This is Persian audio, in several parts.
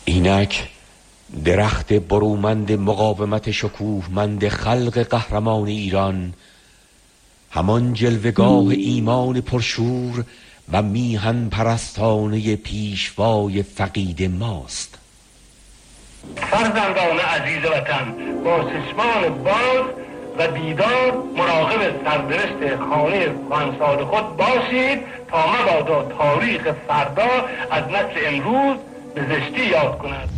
اینک درخت برومند مقاومت شکوهمند خلق قهرمان ایران، همان جلوگاه ایمان پرشور و میهن پرستانه پیشوای فقید ماست. فرزندان عزیز وطن، با چشمان باز و بیدار مراقب سرنوشت خانه کهنسال خود باشید تا مبادا تاریخ فردا از نسل امروز به زشتی یاد کند.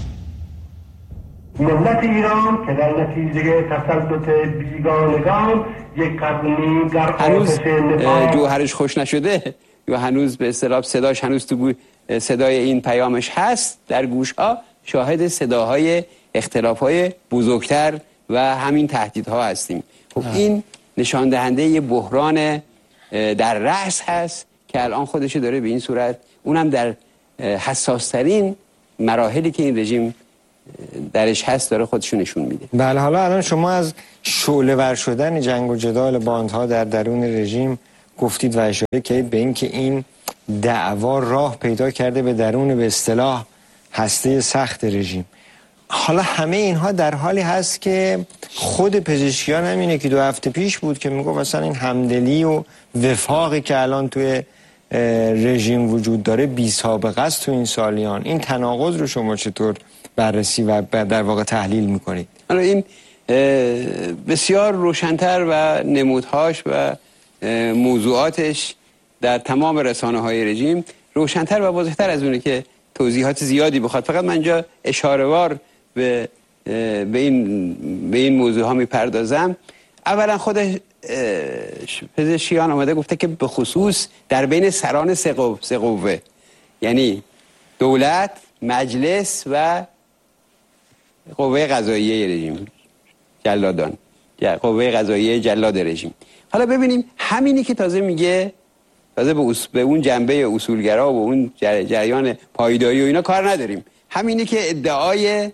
ملت ایران که در نتیجه تسلط بیگانگان یک قرنی در هنوز جوهرش خوش نشده یا هنوز به اصطلاح صداش هنوز تو صدای این پیامش هست در گوش‌ها، شاهد صداهای اختلاف‌های بزرگتر و همین تهدیدها هستیم. خب این نشان دهنده یه بحران در رأس هست که الان خودش داره به این صورت، اونم در حساس‌ترین مراحلی که این رژیم درش هست داره خودشو نشون میده. بله، حالا الان شما از شعله‌ور شدن جنگ و جدال باندها در درون رژیم گفتید و اشاره کردید به این که این دعوا راه پیدا کرده به درون به اصطلاح هسته سخت رژیم. حالا همه اینها در حالی هست که خود پزشکیان همینه که 2 هفته پیش بود که میگفت مثلا این همدلی و وفاقی که الان توی رژیم وجود داره بی سابقه است تو این سالیان. این تناقض رو شما چطور بررسی و در واقع تحلیل میکنید؟ حالا این بسیار روشن‌تر و نمودهاش و موضوعاتش در تمام رسانه‌های رژیم روشن‌تر و واضح‌تر از اونه که توضیحات زیادی بخواد. فقط من اینجا اشاره‌وار به این موضوع ها میپردازم. اولا خود پزشکیان آمده گفته که به خصوص در بین سران سه قوه، یعنی دولت، مجلس و قوه قضاییه رژیم، جلادان، قوه قضاییه جلاد رژیم. حالا ببینیم همینی که تازه میگه، تازه به اون جنبه اصولگرا و اون جریان پایداری و اینا کار نداریم، همینی که ادعای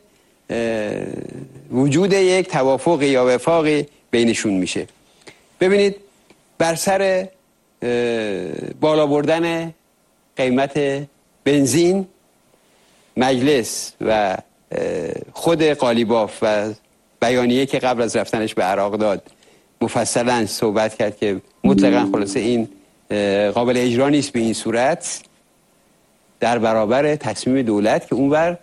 وجود یک توافق یا وفاقی بینشون میشه. ببینید بر سر بالا بردن قیمت بنزین، مجلس و خود قالیباف و بیانیه که قبل از رفتنش به عراق داد مفصلا صحبت کرد که مطلقا خلاصه این قابل اجرا نیست به این صورت، در برابر تصمیم دولت که اونور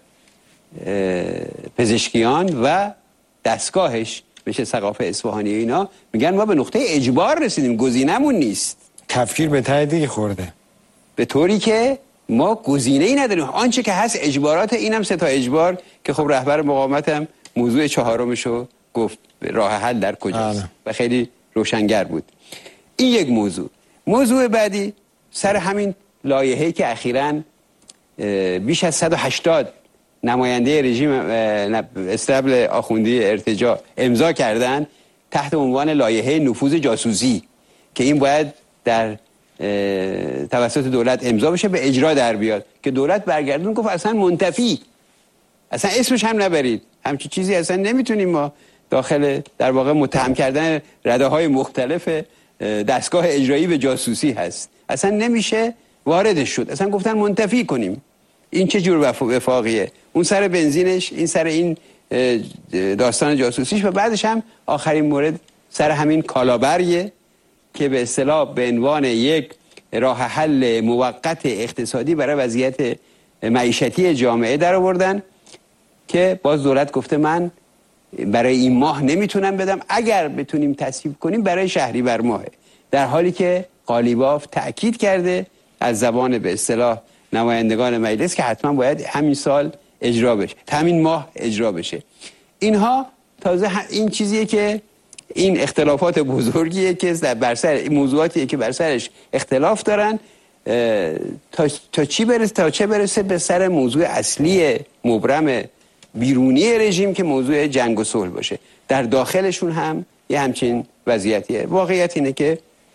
پزشکیان و دستگاهش بشه ثقافت اصفهانی اینا میگن ما به نقطه اجبار رسیدیم، گزینمون نیست. تفکیر به ته دیگه خورده، به طوری که ما گزینه‌ای نداریم. آنچه که هست اجبارات، اینم 3 تا اجبار که خب رهبر مقاومت هم موضوع 4مشو گفت راه حل در کجاست و خیلی روشنگر بود. این یک موضوع بعدی سر همین لایحه‌ای که اخیراً بیش از 180 نماینده رژیم استبل آخوندی ارتجاع امضا کردن تحت عنوان لایحه نفوذ جاسوسی که این باید در توسط دولت امضا بشه به اجرا در بیاد، که دولت برگردون گفت اصلا منتفی، اصلا اسمش هم نبرید، همچین چیزی اصلا نمیتونیم ما داخل در واقع متهم کردن رده‌های مختلف دستگاه اجرایی به جاسوسی هست، اصلا نمیشه واردش شد، اصلا گفتن منتفی کنیم. این چه جور وفاقیه؟ اون سر بنزینش، این سر این داستان جاسوسیش، و بعدش هم آخرین مورد سر همین کالابریه که به اصطلاح به عنوان یک راه حل موقت اقتصادی برای وضعیت معیشتی جامعه در آوردن که باز دولت گفته من برای این ماه نمیتونم بدم، اگر بتونیم تصویب کنیم برای شهریور ماهه، در حالی که قالیباف تأکید کرده از زبان به اصطلاح نمایندگان مجلس که حتما باید همین سال اجرا بشه، همین ماه اجرا بشه. اینها تازه این چیزیه که این اختلافات بزرگیه که بر سر موضوعاتیه که بر سرش اختلاف دارن تا چه برسه به سر موضوع اصلی مبرم بیرونی رژیم که موضوع جنگ و صلح باشه. در داخلشون هم یه همچین وضعیتیه. واقعیت اینه که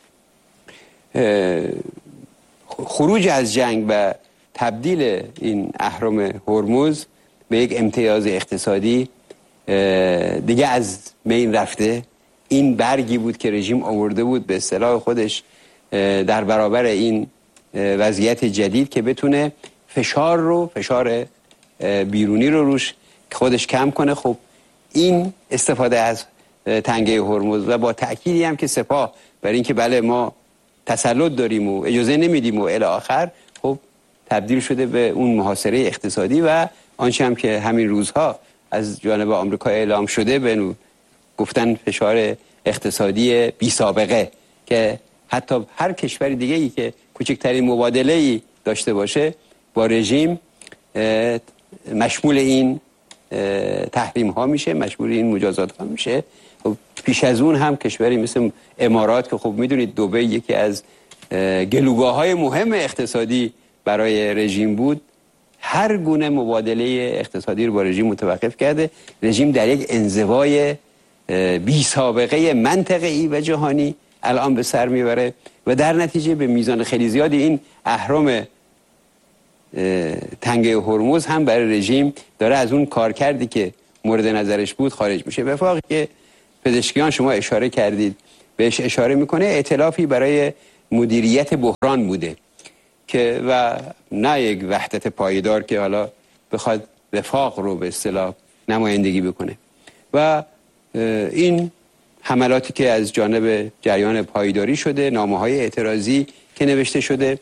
خروج از جنگ و تبدیل این اهرم هرمز به یک امتیاز اقتصادی دیگه از بین رفته. این برگی بود که رژیم آورده بود به اصطلاح خودش در برابر این وضعیت جدید که بتونه فشار بیرونی رو روش خودش کم کنه. خب این استفاده از تنگه هرمز و با تأکیدی هم که سپاه برای اینکه بله ما تسلط داریم و اجازه نمیدیم و الی آخر، خب تبدیل شده به اون محاصره اقتصادی و آنچه هم که همین روزها از جانب آمریکا اعلام شده به گفتن فشار اقتصادی بی سابقه که حتی هر کشور دیگه ای که کوچکترین مبادله‌ای داشته باشه با رژیم مشمول این تحریم ها میشه، مشمول این مجازات ها میشه. خب پیش از اون هم کشوری مثل امارات که خب میدونید دبی یکی از گلوگاه های مهم اقتصادی برای رژیم بود، هر گونه مبادله اقتصادی رو با رژیم متوقف کرده. رژیم در یک انزوای بی سابقه منطقه‌ای و جهانی الان به سر میبره و در نتیجه به میزان خیلی زیادی این اهرم تنگه هرمز هم برای رژیم داره از اون کار کردی که مورد نظرش بود خارج میشه. وفاقی که پزشکیان شما اشاره کردید بهش اشاره میکنه، ائتلافی برای مدیریت بحران بوده که و نه یک وحدت پایدار که حالا بخواد وفاق رو به اصطلاح نمایندگی بکنه. و این حملاتی که از جانب جریان پایداری شده، نامه‌های اعتراضی که نوشته شده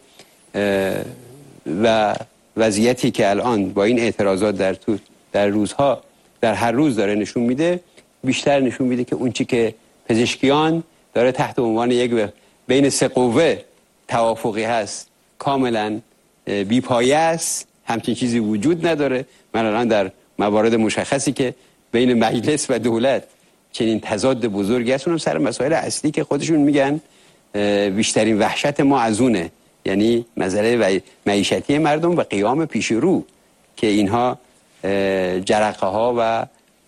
و وضعیتی که الان با این اعتراضات در روزها در هر روز داره نشون میده، بیشتر نشون میده که اون چی که پزشکیان داره تحت عنوان یک بین سه قوه توافقی هست کاملا بی‌پایه است، همچین چیزی وجود نداره. من الان در موارد مشخصی که بین مجلس و دولت چنین تضاد بزرگی هست، اونم سر مسائل اصلی که خودشون میگن بیشترین وحشت ما از اونه، یعنی مسئله معیشتی مردم و قیام پیش رو که اینها جرقه ها و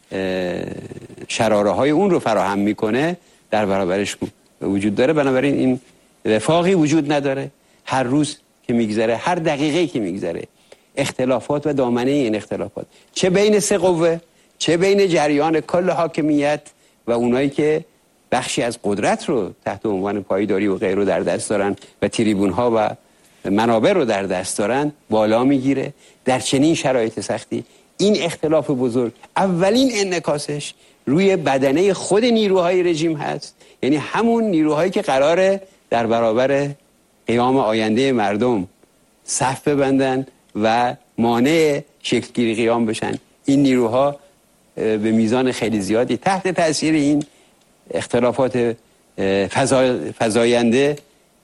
شراره های اون رو فراهم میکنه در برابرش وجود داره. بنابراین این وفاقی وجود نداره. هر روز که میگذره، هر دقیقه که میگذره، اختلافات و دامنه این اختلافات چه بین سه قوه چه بین جریان کل حاکمیت و اونایی که بخشی از قدرت رو تحت عنوان پایداری و غیره در دست دارن و تریبون ها و منابع رو در دست دارن بالا میگیره. در چنین شرایط سختی این اختلاف بزرگ اولین انعکاسش روی بدنه خود نیروهای رژیم هست، یعنی همون نیروهایی که قراره در برابر قیام آینده مردم صف ببندن و مانع شکلگیری قیام بشن. این نیروها به میزان خیلی زیادی تحت تاثیر این اختلافات فزاینده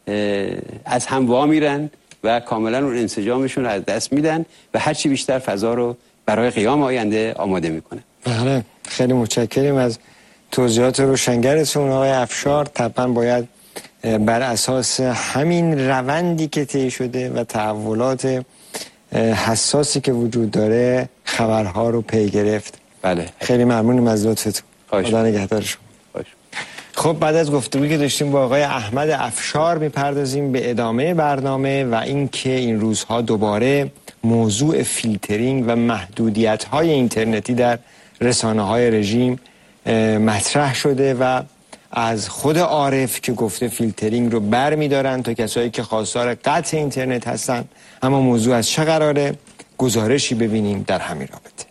از هم وا میرن و کاملا اون انسجامشون رو از دست میدن و هرچی بیشتر فضا رو برای قیام آینده آماده میکنه. بله، خیلی متشکریم از توضیحات روشنگرتون آقای افشار. طبعا باید بر اساس همین روندی که طی شده و تحولات حساسی که وجود داره خبرها رو پی گرفت. بله، خیلی ممنونم از لطفتون. خدا نگهدار شما. خب بعد از گفتگویی که داشتیم با آقای احمد افشار میپردازیم به ادامه برنامه و اینکه این روزها دوباره موضوع فیلترینگ و محدودیت‌های اینترنتی در رسانه‌های رژیم مطرح شده و از خود عارف که گفته فیلترینگ رو برمی‌دارن تا کسایی که خواستار قطع اینترنت هستن. اما موضوع از چه قراره؟ گزارشی ببینیم در همین رابطه.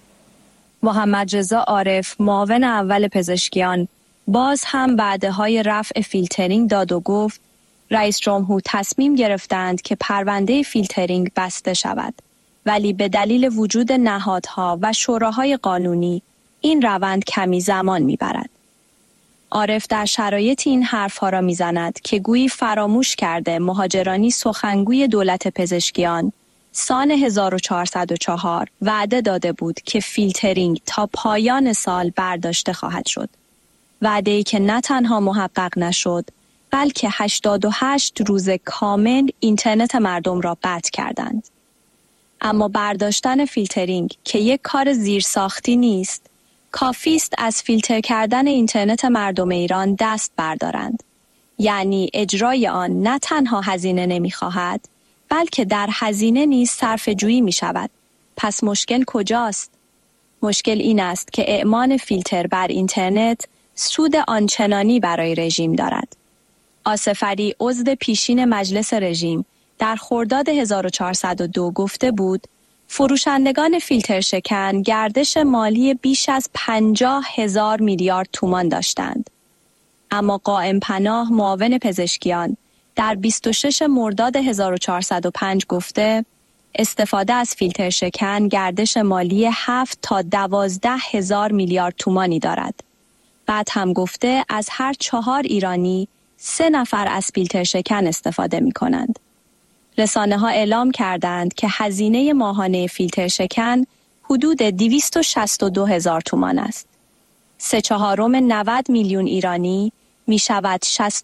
محمد رضا عارف، معاون اول پزشکیان، باز هم وعده‌های رفع فیلترینگ داد و گفت رئیس جمهور تصمیم گرفتند که پرونده فیلترینگ بسته شود، ولی به دلیل وجود نهادها و شوراهای قانونی این روند کمی زمان میبرد. عارف در شرایط این حرفها را میزند که گویی فراموش کرده مهاجرانی سخنگوی دولت پزشکیان سال 1404 وعده داده بود که فیلترینگ تا پایان سال برداشته خواهد شد. وعده‌ای که نه تنها محقق نشد، بلکه 88 روز کامل اینترنت مردم را قطع کردند. اما برداشتن فیلترینگ که یک کار زیرساختی نیست، کافی است از فیلتر کردن اینترنت مردم ایران دست بردارند. یعنی اجرای آن نه تنها هزینه نمی‌خواهد، بلکه در هزینه نیز صرفه‌جویی می‌شود. پس مشکل کجاست؟ مشکل این است که اعمال فیلتر بر اینترنت سود آنچنانی برای رژیم دارد. آصف علی، عضو پیشین مجلس رژیم، در خرداد 1402 گفته بود فروشندگان فیلتر شکن گردش مالی بیش از 50,000 میلیارد تومان داشتند. اما قائم پناه معاون پزشکیان در 26 مرداد 1405 گفته استفاده از فیلتر شکن گردش مالی 7 تا 12,000 میلیارد تومانی دارد. بعد هم گفته از هر 4 ایرانی 3 نفر از فیلتر شکن استفاده می کنند. رسانه ها اعلام کردند که هزینه ماهانه فیلتر شکن حدود 262,000 تومان است. 3/4 90 میلیون ایرانی می شود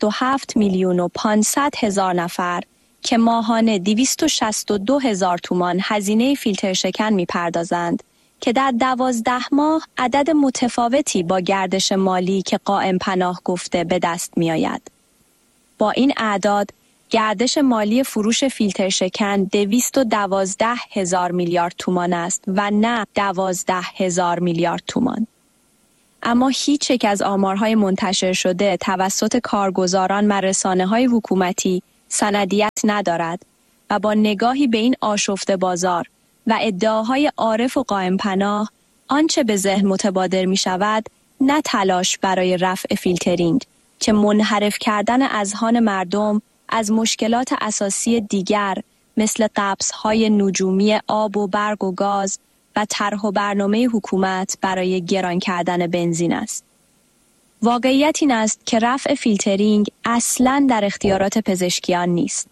67,500,000 نفر که ماهانه 262,000 تومان هزینه فیلتر شکن می پردازند که در 12 ماه عدد متفاوتی با گردش مالی که قائم پناه گفته به دست می آید. با این اعداد گردش مالی فروش فیلتر شکن 212,000 میلیارد تومان است و نه 12,000 میلیارد تومان. اما هیچ یک از آمارهای منتشر شده توسط کارگزاران و رسانه‌های حکومتی سندیت ندارد و با نگاهی به این آشفته بازار و ادعاهای عارف و قائم پناه آنچه به ذهن متبادر می شود نه تلاش برای رفع فیلترینگ که منحرف کردن اذهان مردم از مشکلات اساسی دیگر مثل قبض‌های نجومی آب و برق و گاز و طرح و برنامه حکومت برای گران کردن بنزین است. واقعیت این است که رفع فیلترینگ اصلاً در اختیارات پزشکیان نیست.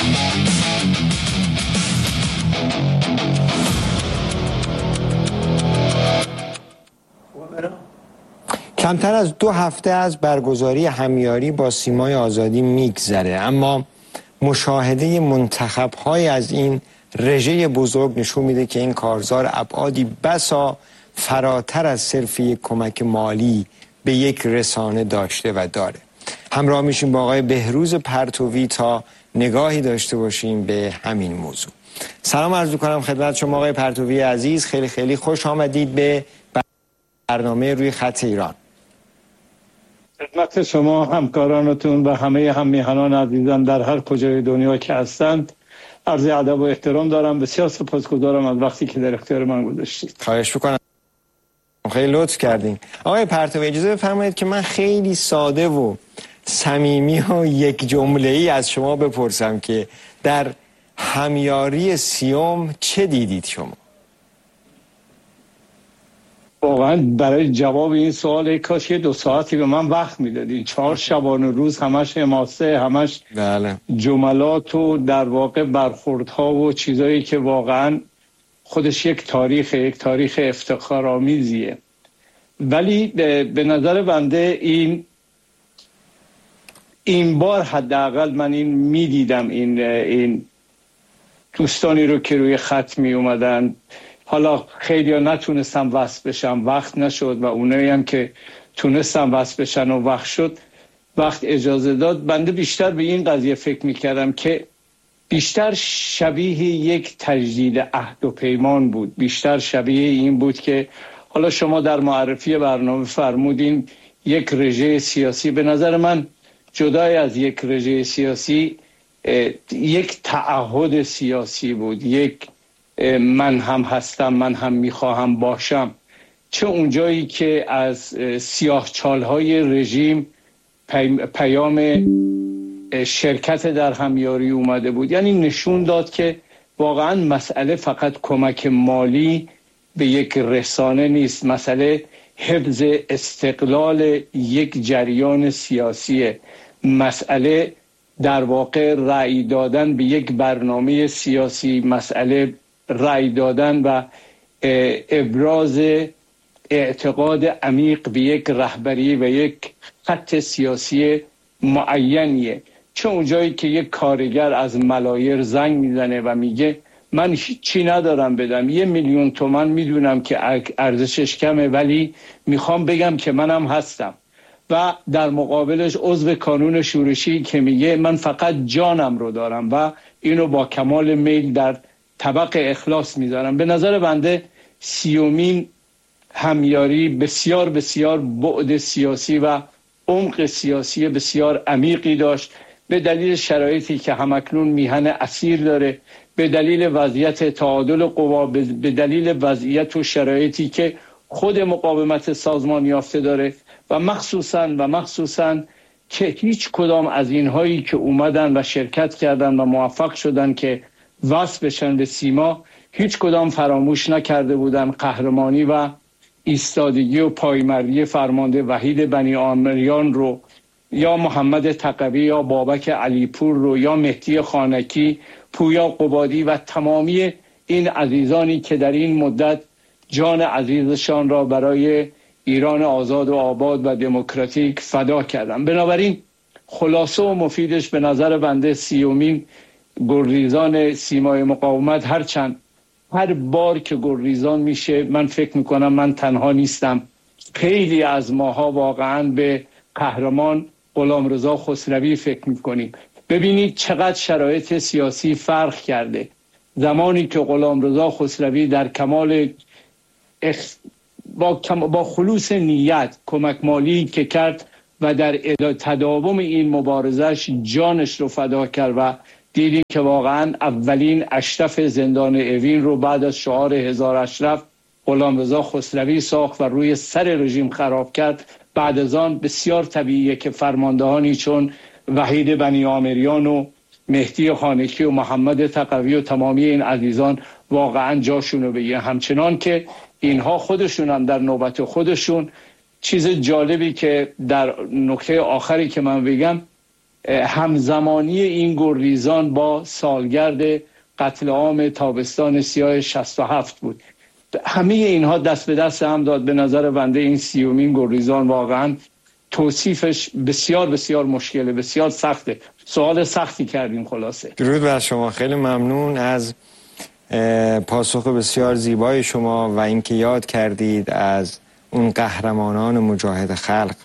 کمتر از 2 هفته از برگزاری همیاری با سیمای آزادی میگذره، اما مشاهده منتخب‌های از این رژه بزرگ نشون میده که این کارزار ابعادی بسا فراتر از صرف یک کمک مالی به یک رسانه داشته و داره. همراه میشیم با آقای بهروز پرتوی تا نگاهی داشته باشیم به همین موضوع. سلام عرض می‌کنم خدمت شما آقای پرتوی عزیز، خیلی خیلی خوش آمدید به برنامه روی خط ایران. خدمت شما همکارانتون و همه هم‌میهنان عزیزان در هر کجای دنیا که هستند عرض ادب و احترام دارم. بسیار سپاسگزارم از وقتی که در اختیار من گذاشتید. خواهش می‌کنم، خیلی لطف کردین. آقای پرتوی اجازه بفرمایید که من خیلی ساده و صمیمی و یک جمله‌ای از شما بپرسم که در همیاری 30 چه دیدید شما؟ واقعا برای جواب این سوال کاش 2 ساعتی به من وقت میدادین. 4 شبانه روز همش حماسه، همش بله. جملات و در واقع برخوردها و چیزایی که واقعا خودش یک تاریخ افتخارآمیزیه. ولی به نظر بنده این بار حداقل من این میدیدم این دوستانی رو که روی خط می اومدن. حالا خیلی ها نتونستم وصل بشم، وقت نشد، و اونایی هم که تونستم وصل بشن و وقت اجازه داد، بنده بیشتر به این قضیه فکر میکردم که بیشتر شبیه یک تجدید عهد و پیمان بود. بیشتر شبیه این بود که حالا شما در معرفی برنامه فرمودین یک رژه سیاسی. به نظر من جدای از یک رژه سیاسی یک تعهد سیاسی بود. یک من هم هستم، من هم میخواهم باشم. چه اونجایی که از سیاهچالهای رژیم پیام شرکت در همیاری اومده بود، یعنی نشون داد که واقعا مسئله فقط کمک مالی به یک رسانه نیست، مسئله حفظ استقلال یک جریان سیاسیه، مسئله در واقع رأی دادن به یک برنامه سیاسی، مسئله رأی دادن و ابراز اعتقاد عمیق به یک رهبری و یک خط سیاسی معینیه. چه اونجایی که یک کارگر از ملایر زنگ میزنه و میگه من چی ندارم بدم، 1,000,000 تومان میدونم که ارزشش کمه ولی میخوام بگم که منم هستم، و در مقابلش عضو کانون شورشی که میگه من فقط جانم رو دارم و اینو با کمال میل در طبق اخلاص میذارم. به نظر بنده 30مین همیاری بسیار بسیار بعد سیاسی و عمق سیاسی بسیار عمیقی داشت، به دلیل شرایطی که همکنون میهن اسیر داره، به دلیل وضعیت تعادل قوا، به دلیل وضعیت و شرایطی که خود مقاومت سازمان یافته داره و مخصوصاً که هیچ کدام از اینهایی که اومدن و شرکت کردن و موفق شدن که وصل بشن به سیما، هیچ کدام فراموش نکرده بودن قهرمانی و ایستادگی و پایمردی فرمانده وحید بنی آمریان رو، یا محمد تقوی، یا بابک علیپور رو، یا مهدی خانکی، پویا قبادی و تمامی این عزیزانی که در این مدت جان عزیزشان را برای ایران آزاد و آباد و دموکراتیک فدا کردن. بنابراین خلاصه و مفیدش به نظر بنده 30مین گلریزان سیمای مقاومت، هرچند هر بار که گلریزان میشه من فکر میکنم من تنها نیستم، خیلی از ماها واقعا به قهرمان غلامرضا خسروی فکر میکنیم. ببینید چقدر شرایط سیاسی فرق کرده. زمانی که غلامرضا خسروی در کمال با خلوص نیت کمک مالی که کرد و در تداوم این مبارزش جانش رو فدا کرد و دیدیم که واقعا اولین اشرف زندان اوین رو بعد از شعار 1000 اشرف غلامرضا خسروی ساخت و روی سر رژیم خراب کرد. بعد از آن بسیار طبیعیه که فرماندهانی چون وحید بنی آمریان و مهدی خانکی و محمد تقوی و تمامی این عزیزان واقعا جاشون رو بگیرن. همچنان که اینها خودشون هم در نوبت خودشون، چیز جالبی که در نکته آخری که من بگم، همزمانی این گلریزان با سالگرد قتل عام تابستان سیاه 67 بود. همه اینها دست به دست هم داد. به نظر بنده این 30مین گلریزان واقعا توصیفش بسیار بسیار مشکله، بسیار سخته. سوال سختی کردیم خلاصه. درود بر شما، خیلی ممنون از پاسخ بسیار زیبای شما و اینکه یاد کردید از اون قهرمانان مجاهد خلق.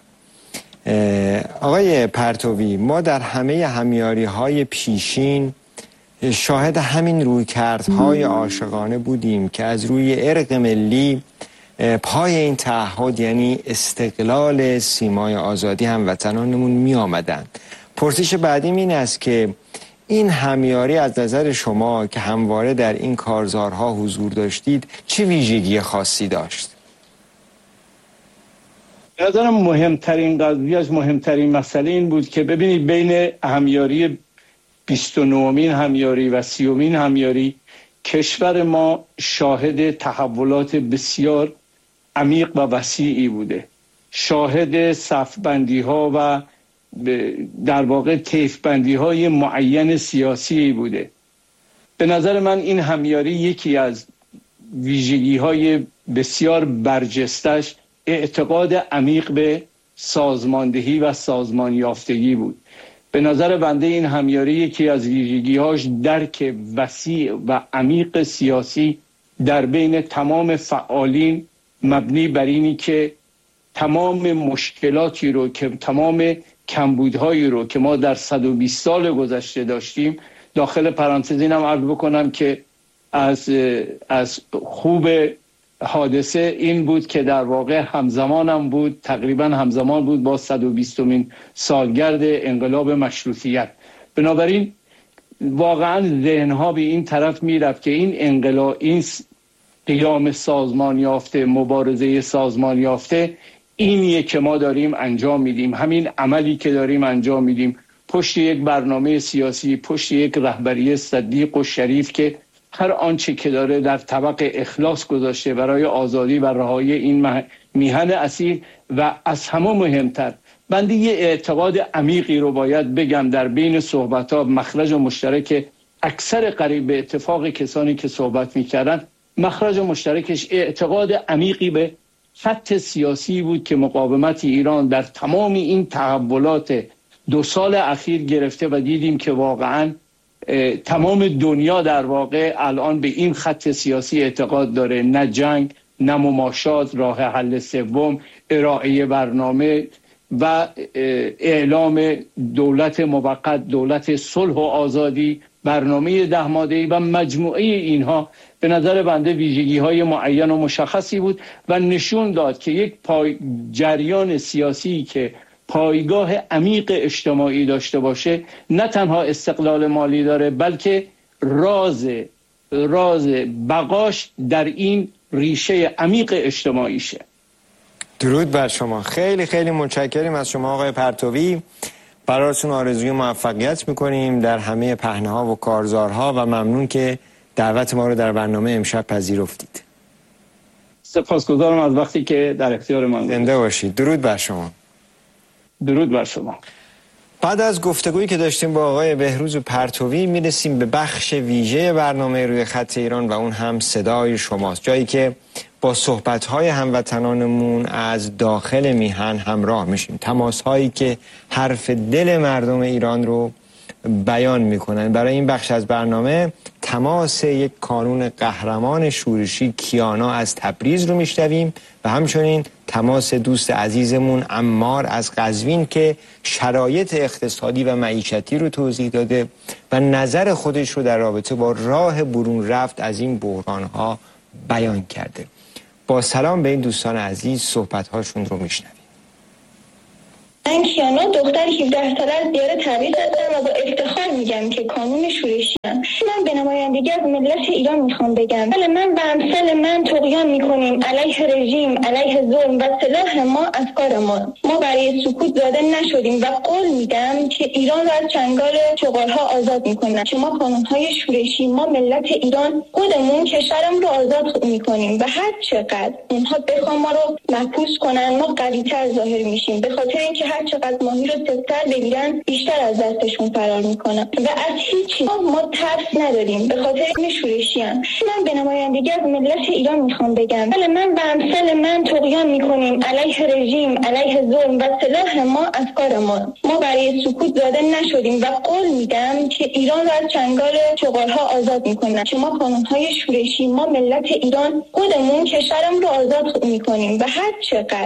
آقای پرتوی، ما در همه همیاری‌های پیشین شاهد همین رویکردهای عاشقانه بودیم که از روی ارق ملی پای این تعهد یعنی استقلال سیمای آزادی هموطنانمون می آمدن. پرسش بعدیم این است که این همیاری از نظر شما که همواره در این کارزارها حضور داشتید چه ویژگی خاصی داشت؟ به نظرم مهمترین قضیه، از مهمترین مسئله این بود که ببینید بین همیاری 29مین همیاری و 30مین همیاری کشور ما شاهد تحولات بسیار عمیق و وسیعی بوده، شاهد صفبندی ها و در واقع طیف بندی های معین سیاسی بوده. به نظر من این همیاری یکی از ویژگی های بسیار برجستش اعتقاد عمیق به سازماندهی و سازمان یافتگی بود. به نظر بنده این همیاری یکی از ویژگی‌هاش درک وسیع و عمیق سیاسی در بین تمام فعالین مبنی بر اینی که تمام مشکلاتی رو که تمام کمبودهایی رو که ما در 120 سال گذشته داشتیم، داخل پرانتز اینم عرض بکنم که از خوب حادثه این بود که در واقع همزمانم بود، تقریبا همزمان بود با 120مین سالگرد انقلاب مشروطیت. بنابراین واقعا ذهنها به این طرف میرفت که این انقلاب، این قیام سازمان یافته، مبارزه سازمان یافته، اینیه که ما داریم انجام میدیم. همین عملی که داریم انجام میدیم پشت یک برنامه سیاسی، پشت یک رهبری صدیق و شریف که هر آنچه که داره در طبق اخلاص گذاشته برای آزادی و رهایی این میهن اسیر. و از همه مهمتر بنده یه اعتقاد عمیقی رو باید بگم در بین صحبت‌ها، مخرج مشترک اکثر قریب به اتفاق کسانی که صحبت می‌کردن، مخرج مشترکش اعتقاد عمیقی به خط سیاسی بود که مقاومت ایران در تمام این تحولات 2 سال اخیر گرفته و دیدیم که واقعاً تمام دنیا در واقع الان به این خط سیاسی اعتقاد داره، نه جنگ، نه مماشات، راه حل سوم، ارائه برنامه و اعلام دولت موقت، دولت صلح و آزادی، برنامه 10 ماده‌ای و مجموعه اینها به نظر بنده ویژگی‌های معین و مشخصی بود و نشون داد که یک جریان سیاسی که پایگاه عمیق اجتماعی داشته باشه نه تنها استقلال مالی داره، بلکه راز بقاش در این ریشه عمیق اجتماعیشه. درود بر شما. خیلی خیلی متشکریم از شما آقای پرتوی. براتون آرزوی موفقیت میکنیم در همه پهنه‌ها و کارزارها و ممنون که دعوت ما رو در برنامه امشب پذیرفتید. سپاسگزارم از وقتی که در اختیار من بود. زنده باشید. درود بر شما. درود بر شما. بعد از گفتگویی که داشتیم با آقای بهروز پرتوی میرسیم به بخش ویژه برنامه روی خط ایران و اون هم صدای شماست، جایی که با صحبت‌های هموطنانمون از داخل میهن همراه میشیم، تماس‌هایی که حرف دل مردم ایران رو بیان میکنن. برای این بخش از برنامه تماس یک کانون قهرمان شورشی کیانا از تبریز رو میشنویم و همچنین تماس دوست عزیزمون عمار از قزوین که شرایط اقتصادی و معیشتی رو توضیح داده و نظر خودش رو در رابطه با راه برون رفت از این بحران‌ها بیان کرده. با سلام به این دوستان عزیز صحبت‌هاشون رو میشنویم. من کیانا دختر 17 ساله از دیار تبریز هستم و با افتخار میگم که کانون شورشی ام. من به نمایندگی از ملت ایران میخوام بگم بله من و امثال من طغیان میکنیم علیه رژیم، علیه ظلم و سلاح ما افکار ما برای سکوت داده نشدیم و قول میدم که ایران رو از چنگال چغالها آزاد میکنم. که ما کانونهای شورشی، ما ملت ایران خودمون کشورمون رو آزاد میکنیم و هر چقدر اونها بخوام ما رو محبوس کنن ما قوی‌تر ظاهر میشیم، به خاطر اینکه هر چقدر ماهی رو سفتر بگیرن بیشتر از دستشون فرار میکنن و از هیچی ما ترس نداریم، به خاطر این شورشی ام. من به نمایندگی از ملت ایران میخوام بگم بله من و امثال من طغیان میکنیم علیه رژیم، علیه ظلم و سلاح ما افکار ما برای سکوت داده نشدیم و قول میدم که ایران رو از چنگال چغالها آزاد میکنم. که ما کانونهای شورشی، ما ملت ایران خودمون کشورمون رو آزاد میکنیم و هر چقدر